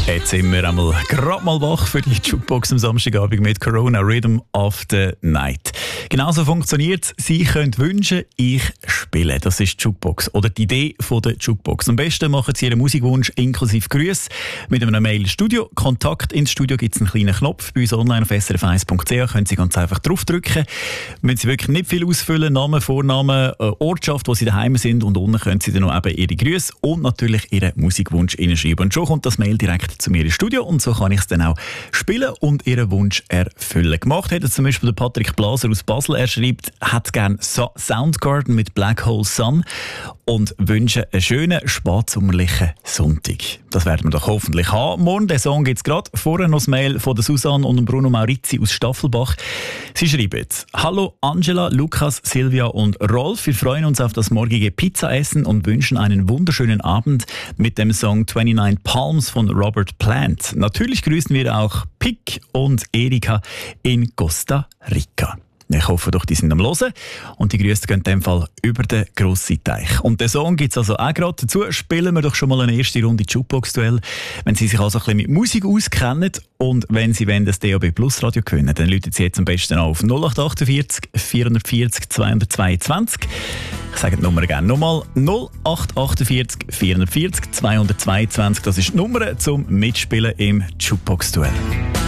Jetzt sind wir einmal gerade mal wach für die Jukebox am Samstagabend mit Corona Rhythm of the Night. Genauso funktioniert es. Sie können wünschen, ich spiele. Das ist die Jukebox oder die Idee von der Jukebox. Am besten machen Sie Ihren Musikwunsch inklusive Grüße mit einem Mail ins Studio. Kontakt ins Studio gibt es einen kleinen Knopf. Bei uns online auf srf1.ch können Sie ganz einfach draufdrücken. Müssen Sie wirklich nicht viel ausfüllen. Namen, Vornamen, Ortschaft, wo Sie daheim sind, und unten können Sie dann noch eben Ihre Grüße und natürlich Ihren Musikwunsch hineinschreiben. Und schon kommt das Mail direkt zu mir ins Studio und so kann ich es dann auch spielen und Ihren Wunsch erfüllen. Gemacht hat zum Beispiel der Patrick Blaser aus Basel. Er schreibt, hat gerne Soundgarden mit Black Hole Sun und wünsche einen schönen, spätsommerlichen Sonntag. Das werden wir doch hoffentlich haben. Morgen, den Song gibt es gerade. Vorher noch das Mail von der Susanne und Bruno Maurizi aus Staffelbach. Sie schreiben: Hallo Angela, Lukas, Silvia und Rolf. Wir freuen uns auf das morgige Pizzaessen und wünschen einen wunderschönen Abend mit dem Song 29 Palms von Robert Plant. Natürlich grüßen wir auch Pick und Erika in Costa Rica. Ich hoffe doch, die sind am Hören. Und die Grüße gehen in dem Fall über den grossen Teich. Und den Song gibt es also auch gerade. Dazu spielen wir doch schon mal eine erste Runde Jukebox-Duell. Wenn Sie sich also ein bisschen mit Musik auskennen und wenn Sie das DAB Plus Radio gewinnen, dann läuten Sie jetzt am besten auf 0848 440 222. Ich sage die Nummer gerne nochmal. 0848 440 222. Das ist die Nummer zum Mitspielen im Jukebox-Duell.